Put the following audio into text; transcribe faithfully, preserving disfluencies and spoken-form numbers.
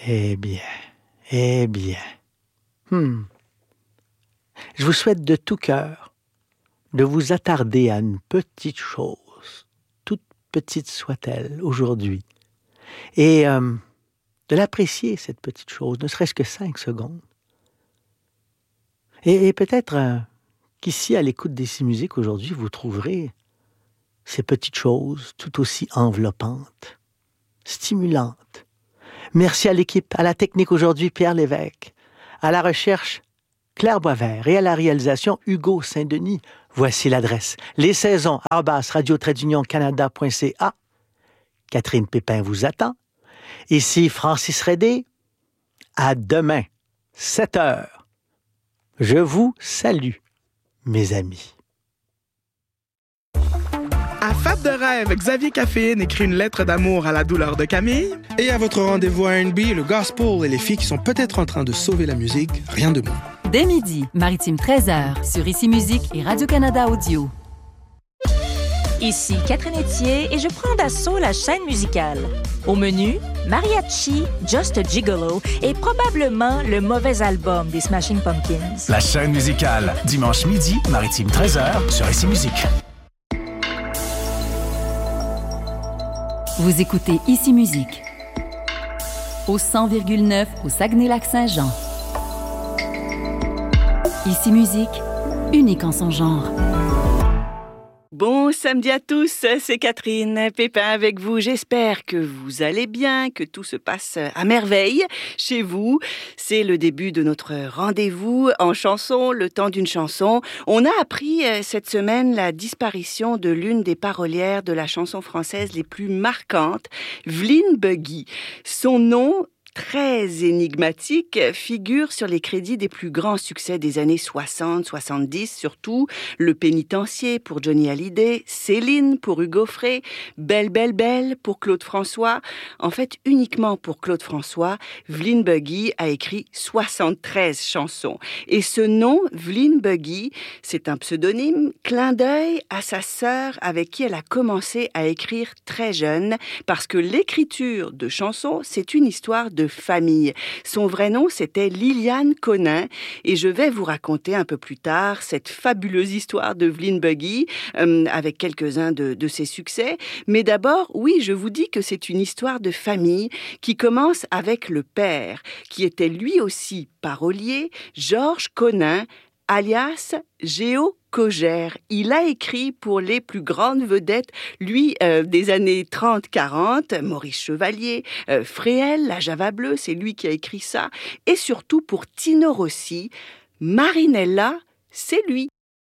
Eh bien, eh bien. Hmm. Je vous souhaite de tout cœur de vous attarder à une petite chose, toute petite soit-elle, aujourd'hui, et euh, de l'apprécier, cette petite chose, ne serait-ce que cinq secondes. Et, et peut-être euh, qu'ici, à l'écoute d'Ici Musique, aujourd'hui, vous trouverez ces petites choses tout aussi enveloppantes, stimulantes. Merci à l'équipe, à la technique aujourd'hui, Pierre Lévesque, à la recherche, Claire Boisvert, et à la réalisation, Hugo Saint-Denis. Voici l'adresse. Les saisons, arobase radio trait d'union canada point c a. Catherine Pépin vous attend. Ici Francis Redé. À demain, sept heures. Je vous salue, mes amis. À Fab de rêve, Xavier Caféine écrit une lettre d'amour à la douleur de Camille. Et à votre rendez-vous R and B, le gospel et les filles qui sont peut-être en train de sauver la musique, rien de moins. Dès midi, Maritime treize heures, sur Ici Musique et Radio-Canada Audio. Ici Catherine Etier et je prends d'assaut la chaîne musicale. Au menu, Mariachi, Just a Gigolo et probablement le mauvais album des Smashing Pumpkins. La chaîne musicale, dimanche midi, Maritime treize heures, sur Ici Musique. Vous écoutez Ici Musique, au cent virgule neuf au Saguenay-Lac-Saint-Jean. Ici Musique, unique en son genre. Bon samedi à tous, c'est Catherine Pépin avec vous. J'espère que vous allez bien, que tout se passe à merveille chez vous. C'est le début de notre rendez-vous en chanson, le temps d'une chanson. On a appris cette semaine la disparition de l'une des parolières de la chanson française les plus marquantes, Vline Buggy. Son nom, très énigmatique, figure sur les crédits des plus grands succès des années soixante soixante-dix, surtout Le Pénitencier pour Johnny Hallyday, Céline pour Hugo Frey, Belle, Belle, Belle pour Claude François. En fait, uniquement pour Claude François, Vline Buggy a écrit soixante-treize chansons. Et ce nom, Vline Buggy, c'est un pseudonyme, clin d'œil à sa sœur avec qui elle a commencé à écrire très jeune, parce que l'écriture de chansons, c'est une histoire de famille. Son vrai nom, c'était Liliane Conin, et je vais vous raconter un peu plus tard cette fabuleuse histoire de Vline Buggy, euh, avec quelques-uns de, de ses succès. Mais d'abord, oui, je vous dis que c'est une histoire de famille qui commence avec le père, qui était lui aussi parolier, Georges Conin, alias Géo Cogère. Il a écrit pour les plus grandes vedettes, lui, euh, des années trente quarante, Maurice Chevalier, euh, Fréhel, La Java Bleue, c'est lui qui a écrit ça. Et surtout pour Tino Rossi, Marinella, c'est lui.